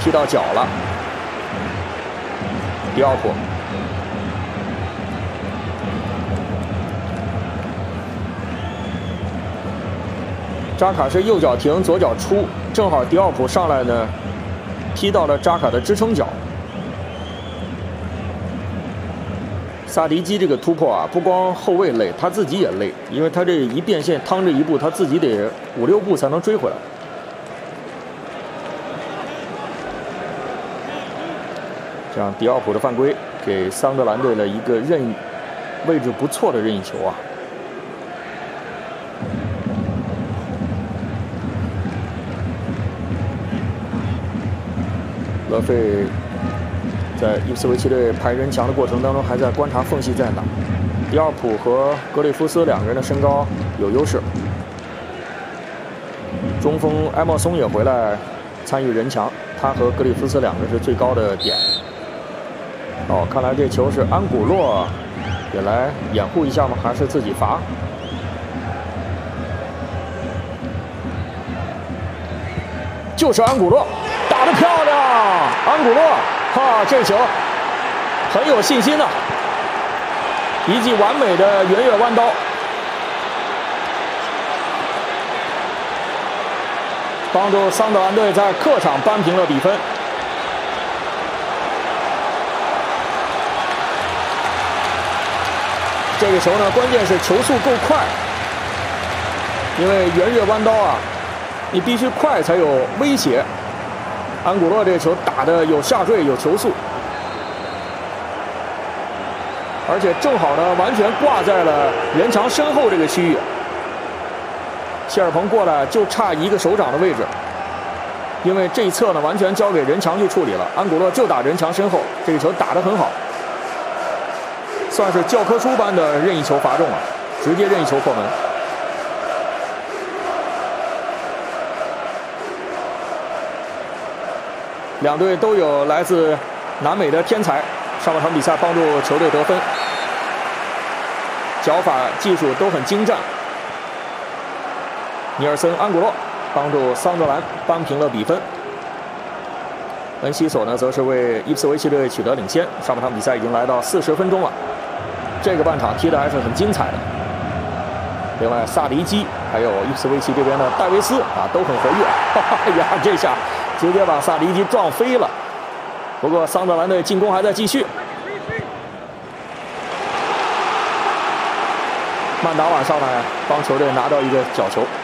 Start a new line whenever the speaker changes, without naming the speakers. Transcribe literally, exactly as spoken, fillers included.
踢到脚了。迪奥普，扎卡是右脚停，左脚出，正好迪奥普上来呢，踢到了扎卡的支撑脚。萨迪基这个突破啊，不光后卫累，他自己也累，因为他这一变线趟这一步，他自己得五六步才能追回来。这样，迪奥普的犯规给桑德兰队了一个任位置不错的任意球啊。勒费在伊普斯维奇队排人墙的过程当中，还在观察缝隙在哪。迪奥普和格里夫斯两个人的身高有优势。中锋埃莫松也回来参与人墙，他和格里夫斯两个是最高的点。哦，看来这球是安古洛也来掩护一下吗？还是自己罚？就是安古洛。打得漂亮，安古洛，哈，这球很有信心呐、啊，一记完美的圆月弯刀，帮助桑德兰队在客场扳平了比分。这个球呢，关键是球速够快，因为圆月弯刀啊，你必须快才有威胁。安古洛这个球打得有下坠有球速，而且正好呢完全挂在了人墙身后这个区域。谢尔彭过来就差一个手掌的位置，因为这一侧呢完全交给人墙去处理了。安古洛就打人墙身后，这个球打得很好，算是教科书般的任意球罚中了，直接任意球破门。两队都有来自南美的天才，上半场比赛帮助球队得分，脚法技术都很精湛。尼尔森·安古洛帮助桑德兰扳平了比分。恩西索呢，则是为伊普斯维奇队取得领先。上半场比赛已经来到四十分钟了，这个半场踢得还是很精彩的。另外，萨迪基还有伊普斯维奇这边的戴维斯啊，都很活跃。哎呀，这下直接把萨迪基撞飞了。不过桑德兰队进攻还在继续。曼达瓦上来帮球队拿到一个角球。